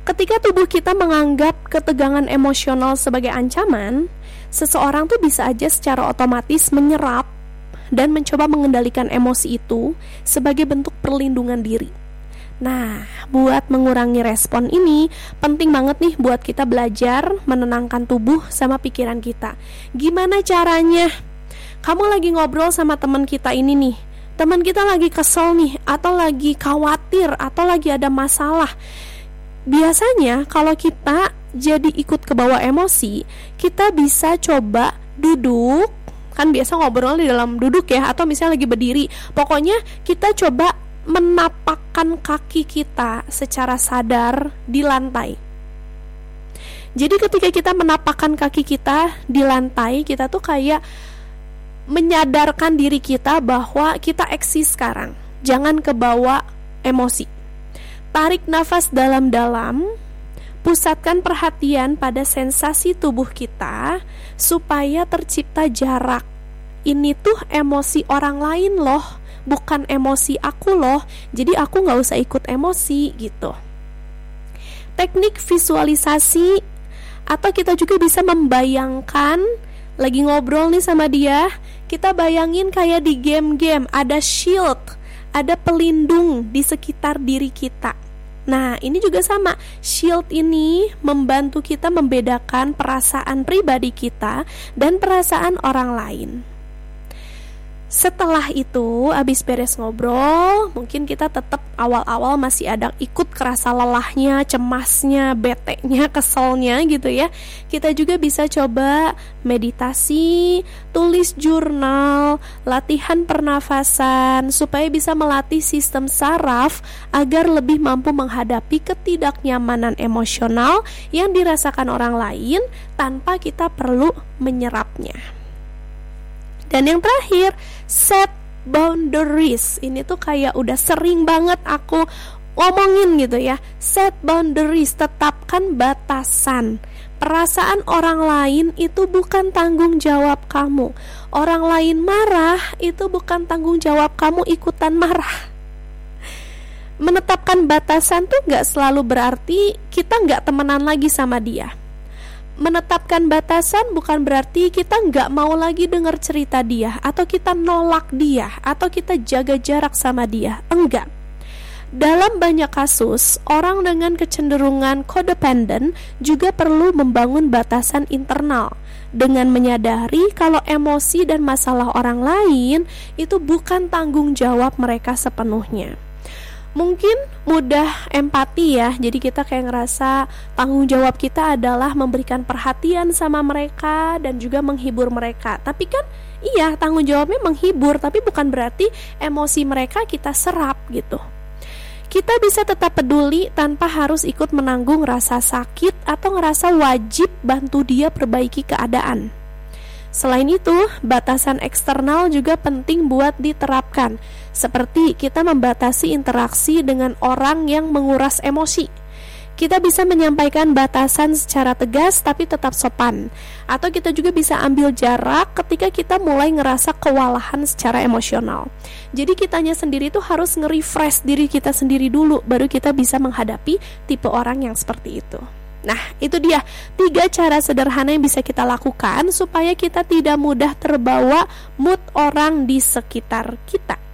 Ketika tubuh kita menganggap ketegangan emosional sebagai ancaman, seseorang tuh bisa aja secara otomatis menyerap dan mencoba mengendalikan emosi itu sebagai bentuk perlindungan diri. Nah, buat mengurangi respon ini, penting banget nih buat kita belajar menenangkan tubuh sama pikiran kita. Gimana caranya? Kamu lagi ngobrol sama teman kita ini nih, teman kita lagi kesel nih, atau lagi khawatir, atau lagi ada masalah. Biasanya kalau kita jadi ikut ke bawah emosi, kita bisa coba duduk, kan biasa ngobrol di dalam duduk ya, atau misalnya lagi berdiri. Pokoknya kita coba menapakkan kaki kita secara sadar di lantai. Jadi ketika kita menapakkan kaki kita di lantai, kita tuh kayak menyadarkan diri kita bahwa kita eksis sekarang. Jangan kebawa emosi. Tarik nafas dalam-dalam, pusatkan perhatian pada sensasi tubuh kita supaya tercipta jarak. Ini tuh emosi orang lain loh, bukan emosi aku loh, jadi aku gak usah ikut emosi gitu. Teknik visualisasi, atau kita juga bisa membayangkan lagi ngobrol nih sama dia, kita bayangin kayak di game-game ada shield, ada pelindung di sekitar diri kita. Nah, ini juga sama. Shield ini membantu kita membedakan perasaan pribadi kita dan perasaan orang lain. Setelah itu, abis beres ngobrol, mungkin kita tetap awal-awal masih ada ikut kerasa lelahnya, cemasnya, beteknya, keselnya gitu ya. Kita juga bisa coba meditasi, tulis jurnal, latihan pernafasan, supaya bisa melatih sistem saraf agar lebih mampu menghadapi ketidaknyamanan emosional yang dirasakan orang lain tanpa kita perlu menyerapnya. Dan yang terakhir, set boundaries. Ini tuh kayak udah sering banget aku ngomongin gitu ya. Set boundaries, tetapkan batasan. Perasaan orang lain itu bukan tanggung jawab kamu. Orang lain marah itu bukan tanggung jawab kamu ikutan marah. Menetapkan batasan tuh gak selalu berarti kita gak temenan lagi sama dia. Menetapkan batasan bukan berarti kita nggak mau lagi dengar cerita dia, atau kita nolak dia, atau kita jaga jarak sama dia. Enggak. Dalam banyak kasus, orang dengan kecenderungan codependent juga perlu membangun batasan internal dengan menyadari kalau emosi dan masalah orang lain itu bukan tanggung jawab mereka sepenuhnya. Mungkin mudah empati ya, jadi kita kayak ngerasa tanggung jawab kita adalah memberikan perhatian sama mereka dan juga menghibur mereka. Tapi kan iya, tanggung jawabnya menghibur, tapi bukan berarti emosi mereka kita serap gitu. Kita bisa tetap peduli tanpa harus ikut menanggung rasa sakit atau ngerasa wajib bantu dia perbaiki keadaan. Selain itu, batasan eksternal juga penting buat diterapkan, seperti kita membatasi interaksi dengan orang yang menguras emosi. Kita bisa menyampaikan batasan secara tegas tapi tetap sopan, atau kita juga bisa ambil jarak ketika kita mulai ngerasa kewalahan secara emosional. Jadi kitanya sendiri tuh harus nge-refresh diri kita sendiri dulu, baru kita bisa menghadapi tipe orang yang seperti itu. Nah, itu dia 3 cara sederhana yang bisa kita lakukan supaya kita tidak mudah terbawa mood orang di sekitar kita.